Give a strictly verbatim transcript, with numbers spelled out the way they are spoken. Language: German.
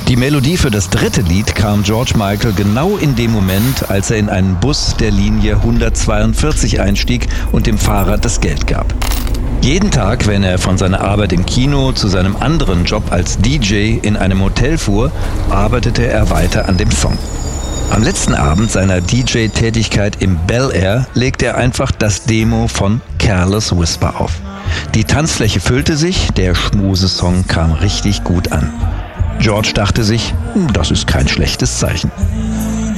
Die Melodie für das dritte Lied kam George Michael genau in dem Moment, als er in einen Bus der Linie hundertzweiundvierzig einstieg und dem Fahrer das Geld gab. Jeden Tag, wenn er von seiner Arbeit im Kino zu seinem anderen Job als D J in einem Hotel fuhr, arbeitete er weiter an dem Song. Am letzten Abend seiner D J-Tätigkeit im Bel Air legte er einfach das Demo von Careless Whisper auf. Die Tanzfläche füllte sich, der Schmusesong kam richtig gut an. George dachte sich, das ist kein schlechtes Zeichen.